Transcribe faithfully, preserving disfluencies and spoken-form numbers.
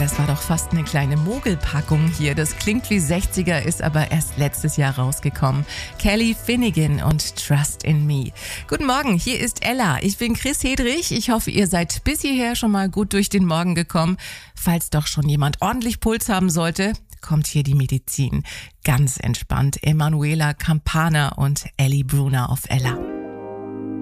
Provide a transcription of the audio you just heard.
das war doch fast eine kleine Mogelpackung hier. Das klingt wie sechziger, ist aber erst letztes Jahr rausgekommen. Kelly Finnegan und Trust in Me. Guten Morgen, hier ist Ella. Ich bin Chris Hedrich. Ich hoffe, ihr seid bis hierher schon mal gut durch den Morgen gekommen. Falls doch schon jemand ordentlich Puls haben sollte, kommt hier die Medizin. Ganz entspannt. Emanuela Campana und Ellie Brunner auf Ella.